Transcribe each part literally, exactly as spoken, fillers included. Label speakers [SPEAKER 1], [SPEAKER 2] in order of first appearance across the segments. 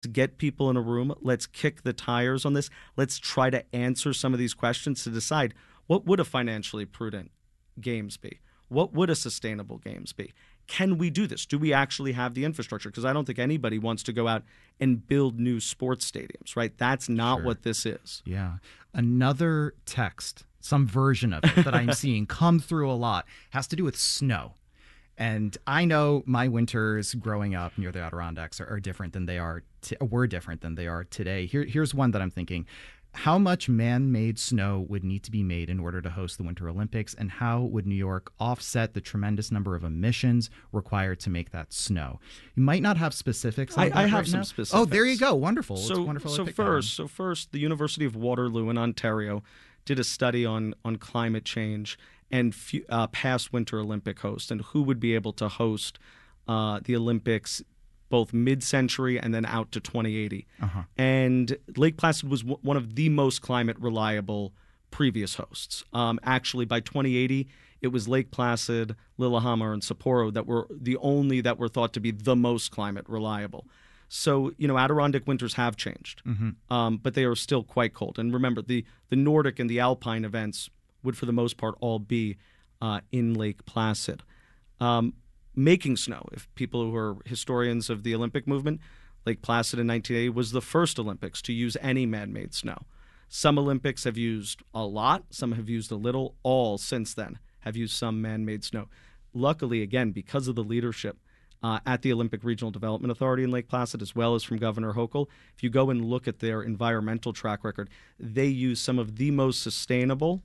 [SPEAKER 1] get people in a room. Let's kick the tires on this. Let's try to answer some of these questions to decide what would a financially prudent games be? What would a sustainable games be? Can we do this? Do we actually have the infrastructure? Because I don't think anybody wants to go out and build new sports stadiums, right? That's not
[SPEAKER 2] Sure.
[SPEAKER 1] what this is.
[SPEAKER 2] Yeah. Another text, some version of it that I'm seeing come through a lot, has to do with snow. And I know my winters growing up near the Adirondacks are, are different than they are, t- were different than they are today. Here, here's one that I'm thinking. How much man-made snow would need to be made in order to host the Winter Olympics, and how would New York offset the tremendous number of emissions required to make that snow? You might not have specifics on
[SPEAKER 1] I,
[SPEAKER 2] that
[SPEAKER 1] I have
[SPEAKER 2] right
[SPEAKER 1] some
[SPEAKER 2] now.
[SPEAKER 1] specifics.
[SPEAKER 2] Oh, there you go. Wonderful.
[SPEAKER 1] So,
[SPEAKER 2] it's wonderful.
[SPEAKER 1] so first, so first, the University of Waterloo in Ontario did a study on on climate change and few, uh, past Winter Olympic hosts and who would be able to host uh, the Olympics both mid-century and then out to twenty eighty. Uh-huh. And Lake Placid was w- one of the most climate reliable previous hosts. Um, actually, by twenty eighty, it was Lake Placid, Lillehammer, and Sapporo that were the only that were thought to be the most climate reliable. So, you know, Adirondack winters have changed, mm-hmm. um, but they are still quite cold. And remember, the, the Nordic and the Alpine events would, for the most part, all be uh, in Lake Placid. Um, making snow, if people who are historians of the Olympic movement, Lake Placid in nineteen eighty was the first Olympics to use any man-made snow. Some Olympics have used a lot, some have used a little. All since then have used some man-made snow. Luckily, again, because of the leadership uh, at the Olympic Regional Development Authority in Lake Placid, as well as from Governor Hochul, if you go and look at their environmental track record, they use some of the most sustainable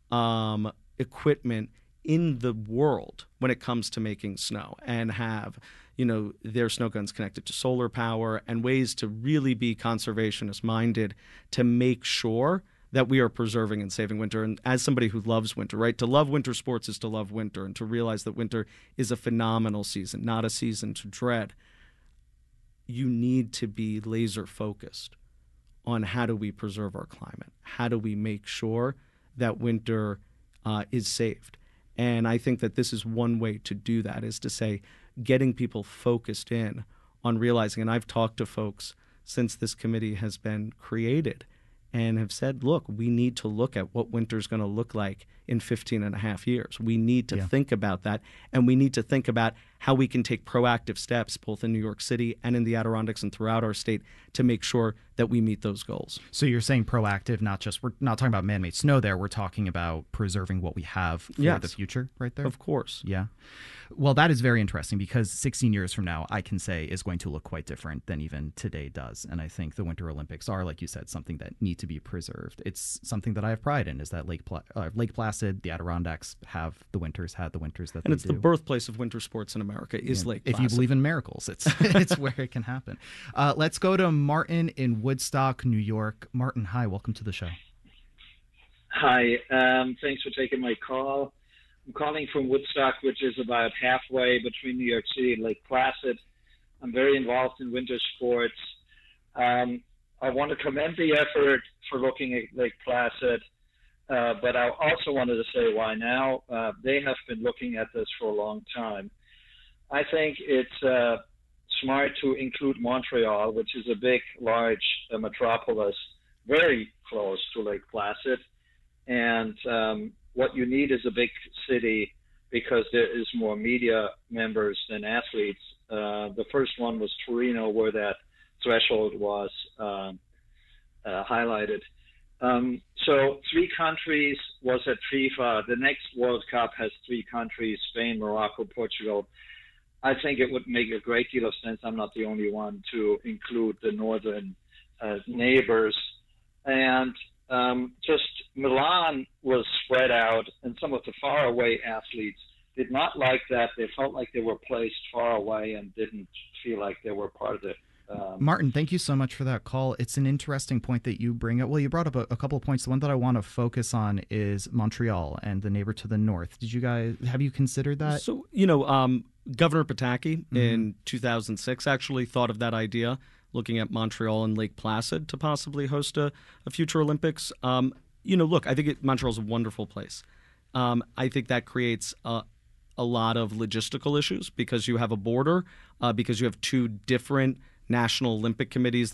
[SPEAKER 1] um, equipment in the world when it comes to making snow, and have, you know, their snow guns connected to solar power and ways to really be conservationist minded to make sure that we are preserving and saving winter. And as somebody who loves winter, right, to love winter sports is to love winter, and to realize that winter is a phenomenal season, not a season to dread. You need to be laser focused on how do we preserve our climate? How do we make sure that winter uh, is saved? And I think that this is one way to do that, is to say, getting people focused in on realizing, and I've talked to folks since this committee has been created and have said, look, we need to look at what winter's going to look like in fifteen and a half years. We need to yeah. think about that, and we need to think about how we can take proactive steps both in New York City and in the Adirondacks and throughout our state to make sure that we meet those goals.
[SPEAKER 2] So you're saying proactive, not just, we're not talking about man-made snow there, we're talking about preserving what we have for
[SPEAKER 1] yes.
[SPEAKER 2] the future right there?
[SPEAKER 1] Of course.
[SPEAKER 2] Yeah. Well, that is very interesting, because sixteen years from now, I can say, is going to look quite different than even today does. And I think the Winter Olympics are, like you said, something that need to be preserved. It's something that I have pride in, is that Lake Pla- uh, Lake Placid, the Adirondacks have the winters, had the winters that
[SPEAKER 1] and
[SPEAKER 2] they
[SPEAKER 1] it's
[SPEAKER 2] do.
[SPEAKER 1] the birthplace of winter sports in America is
[SPEAKER 2] yeah.
[SPEAKER 1] Lake
[SPEAKER 2] If
[SPEAKER 1] Placid.
[SPEAKER 2] you believe in miracles, it's it's where it can happen. Uh, let's go to Martin in Woodstock, New York. Martin, hi, welcome to the show.
[SPEAKER 3] Hi, um, thanks for taking my call. I'm calling from Woodstock, which is about halfway between New York City and Lake Placid. I'm very involved in winter sports. Um, I want to commend the effort for looking at Lake Placid, uh, but I also wanted to say why now. Uh, they have been looking at this for a long time. I think it's uh, smart to include Montreal, which is a big, large uh, metropolis, very close to Lake Placid. And um, what you need is a big city, because there is more media members than athletes. Uh, the first one was Torino, where that threshold was uh, uh, highlighted. Um, so three countries was at FIFA. The next World Cup has three countries: Spain, Morocco, Portugal. I think it would make a great deal of sense, I'm not the only one, to include the northern uh, neighbors. And um, just Milan was spread out, and some of the faraway athletes did not like that. They felt like they were placed far away and didn't feel like they were part of it. Um,
[SPEAKER 2] Martin, thank you so much for that call. It's an interesting point that you bring up. Well, you brought up a, a couple of points. The one that I want to focus on is Montreal and the neighbor to the north. Did you guys, have you considered that?
[SPEAKER 1] So, you know, um, Governor Pataki mm-hmm. in two thousand six actually thought of that idea, looking at Montreal and Lake Placid to possibly host a, a future Olympics. Um, you know, look, I think it, Montreal's a wonderful place. Um, I think that creates a, a lot of logistical issues, because you have a border, uh, because you have two different national Olympic committees